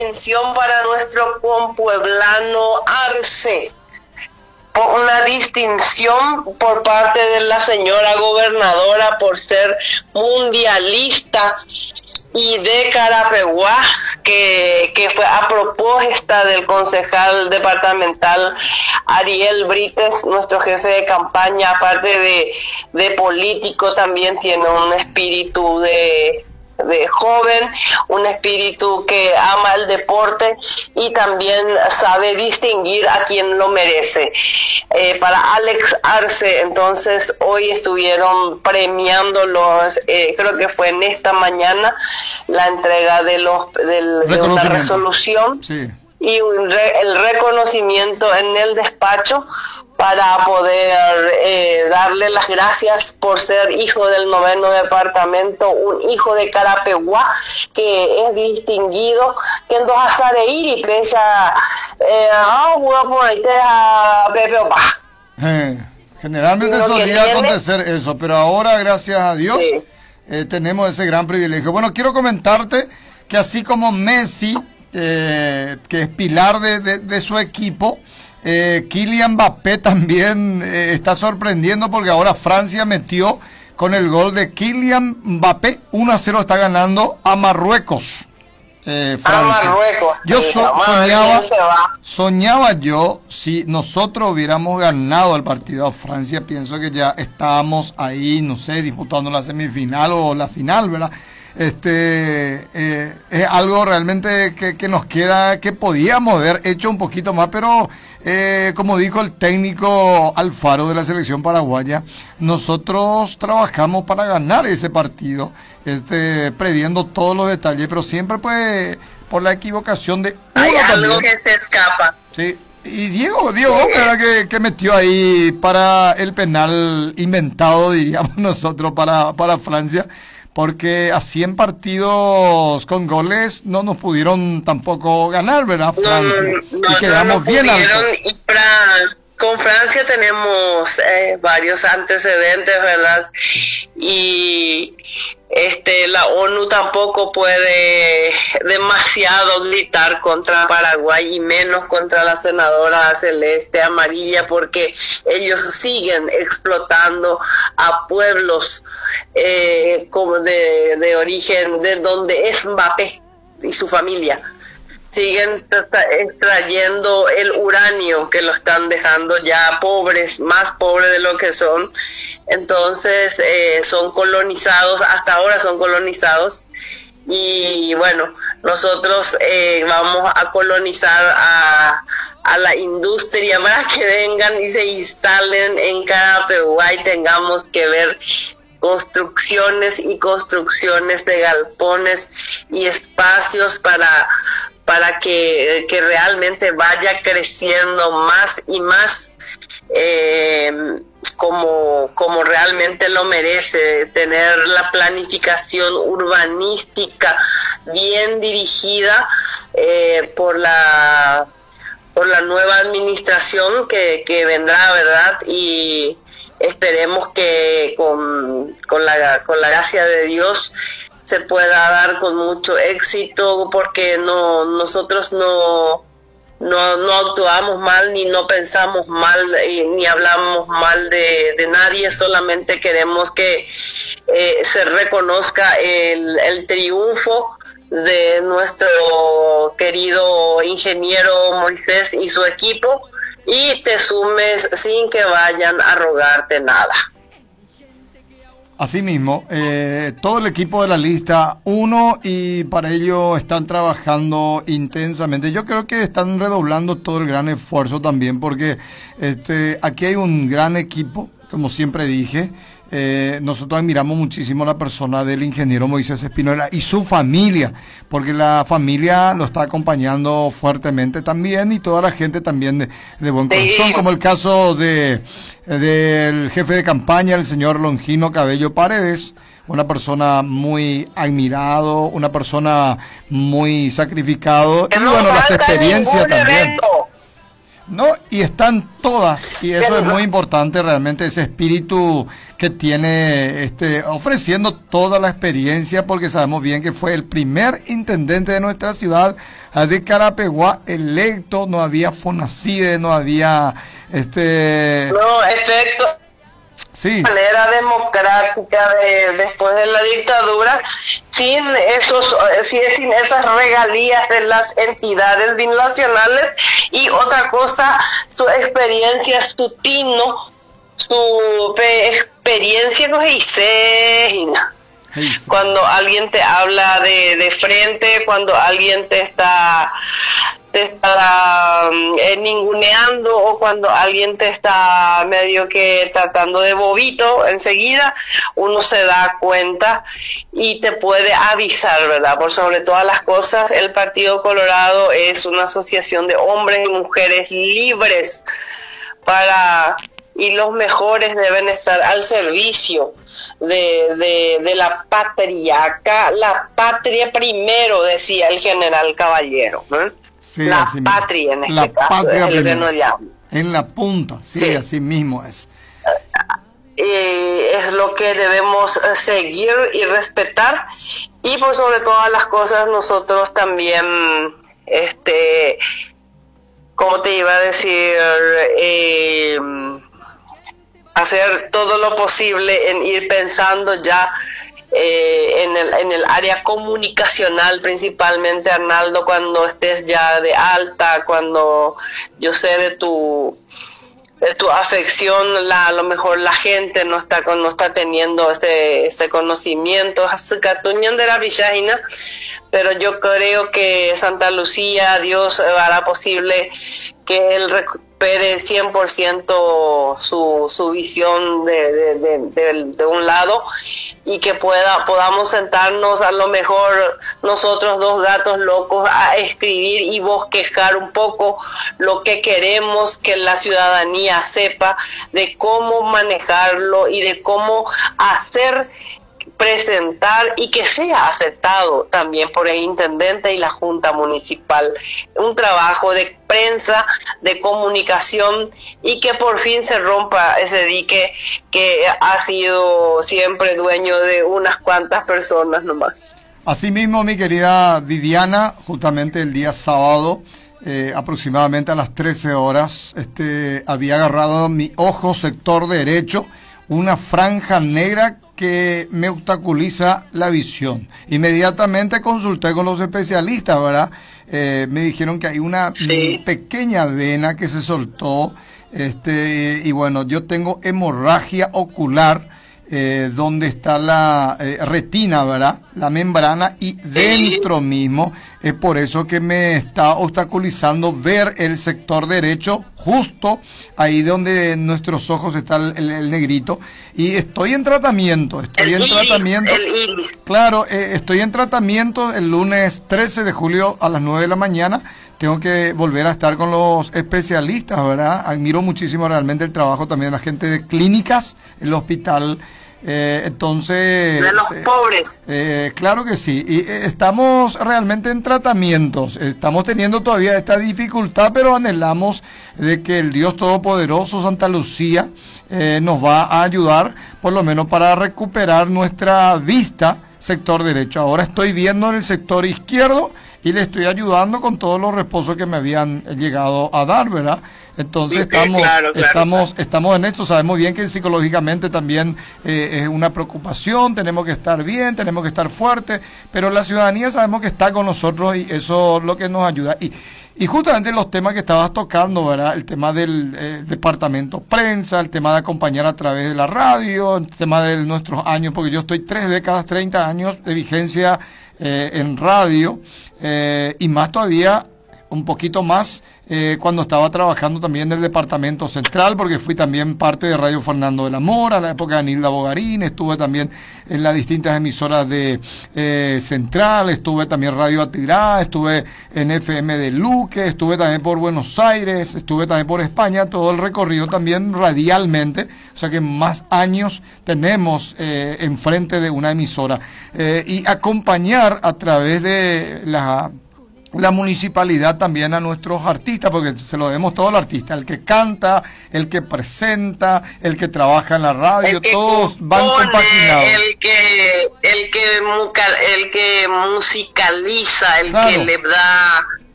Mención para nuestro compueblano Arce, por una distinción por parte de la señora gobernadora por ser mundialista y de Carapeguá, que fue a propuesta del concejal departamental Ariel Brites, nuestro jefe de campaña. Aparte de político, también tiene un espíritu de joven, un espíritu que ama el deporte y también sabe distinguir a quien lo merece. Para Alex Arce, entonces, hoy estuvieron premiándolos, creo que fue en esta mañana, la entrega de una resolución. Sí. Y el reconocimiento en el despacho para poder darle las gracias por ser hijo del 9º departamento, un hijo de Carapeguá que es distinguido, que en dos azares ir y pesa por ahí te a Pepe Opa. Generalmente solía acontecer eso, pero ahora, gracias a Dios, sí, tenemos ese gran privilegio. Bueno, quiero comentarte que así como Messi, que es pilar de su equipo, Kylian Mbappé también está sorprendiendo, porque ahora Francia metió con el gol de Kylian Mbappé 1-0, está ganando a Marruecos. Francia. Yo soñaba yo, si nosotros hubiéramos ganado el partido a Francia, pienso que ya estábamos ahí, no sé, disputando la semifinal o la final, ¿verdad? Es algo realmente que nos queda, que podíamos haber hecho un poquito más, pero como dijo el técnico Alfaro de la selección paraguaya, nosotros trabajamos para ganar ese partido, previendo todos los detalles, pero siempre pues por la equivocación de uno. Hay algo que se escapa. Sí. Y Diego era que metió ahí para el penal inventado, diríamos nosotros, para Francia, porque a 100 partidos con goles no nos pudieron tampoco ganar, ¿verdad, Francia? Y quedamos bien altos. Con Francia tenemos varios antecedentes, ¿verdad? Y la ONU tampoco puede demasiado gritar contra Paraguay, y menos contra la senadora celeste amarilla, porque ellos siguen explotando a pueblos como de origen, de donde es Mbappé y su familia. Siguen extrayendo el uranio, que lo están dejando ya pobres, más pobres de lo que son. Entonces son colonizados, hasta ahora son colonizados, y bueno, nosotros vamos a colonizar a la industria para que vengan y se instalen en Carapeguá y tengamos que ver construcciones y construcciones de galpones y espacios para que realmente vaya creciendo más y más, como realmente lo merece, tener la planificación urbanística bien dirigida por la nueva administración que vendrá, ¿verdad? Y esperemos que con la gracia de Dios se pueda dar con mucho éxito, porque nosotros no actuamos mal, ni no pensamos mal, ni hablamos mal de nadie. Solamente queremos que se reconozca el triunfo de nuestro querido ingeniero Moisés y su equipo, y te sumes sin que vayan a rogarte nada. Asimismo, todo el equipo de la lista 1, y para ello están trabajando intensamente. Yo creo que están redoblando todo el gran esfuerzo también, porque aquí hay un gran equipo, como siempre dije. Nosotros admiramos muchísimo la persona del ingeniero Moisés Espinola y su familia, porque la familia lo está acompañando fuertemente también, y toda la gente también de buen corazón, como el caso del jefe de campaña, el señor Longino Cabello Paredes, una persona muy admirado, una persona muy sacrificado, y bueno, las experiencias también. No, y están todas, y eso es muy importante realmente, ese espíritu que tiene, ofreciendo toda la experiencia, porque sabemos bien que fue el primer intendente de nuestra ciudad de Carapeguá electo, no había Fonacide, no había, No, efecto. Sí. Manera democrática después de la dictadura, sin esas regalías de las entidades binacionales, y otra cosa, su experiencia, su tino, su experiencia con cuando alguien te habla de frente, cuando alguien te está ninguneando, o cuando alguien te está medio que tratando de bobito, enseguida uno se da cuenta y te puede avisar, ¿verdad? Por sobre todas las cosas, el Partido Colorado es una asociación de hombres y mujeres libres y los mejores deben estar al servicio de la patria. Acá, la patria primero, decía el general Caballero, ¿eh? Sí, la patria en este caso, es el que nos llama. En la punta, sí, así mismo es. Es lo que debemos seguir y respetar, y por sobre todas las cosas nosotros también, como te iba a decir, hacer todo lo posible en ir pensando ya en el área comunicacional, principalmente, Arnaldo, cuando estés ya de alta, cuando yo sé de tu afección, a lo mejor la gente no está teniendo ese conocimiento, pero yo creo que Santa Lucía, Dios hará posible que él recupere 100% su visión de un lado, y que podamos sentarnos, a lo mejor nosotros dos gatos locos, a escribir y bosquejar un poco lo que queremos que la ciudadanía sepa, de cómo manejarlo y de cómo presentar y que sea aceptado también por el intendente y la junta municipal. Un trabajo de prensa, de comunicación, y que por fin se rompa ese dique que ha sido siempre dueño de unas cuantas personas nomás. Asimismo, mi querida Viviana, justamente el día sábado, aproximadamente a las 13 horas, había agarrado mi ojo sector derecho una franja negra que me obstaculiza la visión. Inmediatamente consulté con los especialistas, ¿verdad? Me dijeron que hay una pequeña vena que se soltó, y bueno, yo tengo hemorragia ocular, donde está la retina, ¿verdad? La membrana, y dentro mismo es por eso que me está obstaculizando ver el sector derecho, justo ahí donde nuestros ojos está el negrito, y estoy en tratamiento, el iris. Claro, estoy en tratamiento. El lunes 13 de julio a las 9 de la mañana tengo que volver a estar con los especialistas, ¿verdad? Admiro muchísimo realmente el trabajo también de la gente de clínicas, el hospital. Entonces, de los pobres. Claro que sí, y estamos realmente en tratamientos, estamos teniendo todavía esta dificultad, pero anhelamos de que el Dios Todopoderoso, Santa Lucía, nos va a ayudar, por lo menos para recuperar nuestra vista sector derecho. Ahora estoy viendo en el sector izquierdo y le estoy ayudando con todos los reposos que me habían llegado a dar, ¿verdad? Entonces estamos en esto. Sabemos bien que psicológicamente también es una preocupación, tenemos que estar bien, tenemos que estar fuertes, pero la ciudadanía sabemos que está con nosotros, y eso es lo que nos ayuda. Y justamente los temas que estabas tocando, ¿verdad? El tema del departamento prensa, el tema de acompañar a través de la radio, el tema de nuestros años, porque yo estoy 3 décadas, 30 años de vigencia en radio, y más todavía, un poquito más, cuando estaba trabajando también en el departamento central, porque fui también parte de Radio Fernando de la Mora, a la época de Anilda Bogarín, estuve también en las distintas emisoras de Central, estuve también Radio Atirá, estuve en FM de Luque, estuve también por Buenos Aires, estuve también por España, todo el recorrido también radialmente, o sea que más años tenemos enfrente de una emisora, y acompañar a través de la municipalidad también a nuestros artistas, porque se lo debemos todo al artista, el que canta, el que presenta, el que trabaja en la radio, todos van compaginados. El que musicaliza, el Claro. que le da